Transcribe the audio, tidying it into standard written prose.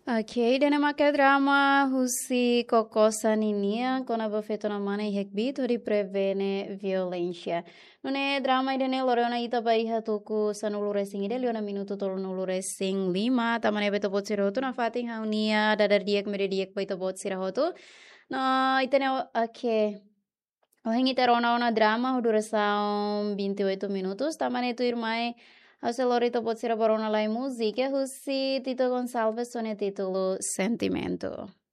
Ok, dan make drama husi kokosa ninia kona bafeto na mana ihekbito di prevene violência. Nune drama idene lorona ita baiha tuku sanulu racing ide liona minuto tolo nulu racing 5 tamane beto bot sirahotu na fating haunia dadar diek mere diek beto bot sirahotu. No itene ok. O hengi terona ona drama duração 28 minutos tamane tu irmai Acelorito pode ser a barona lá em música, Russi Tito Gonçalves, sono título Sentimento.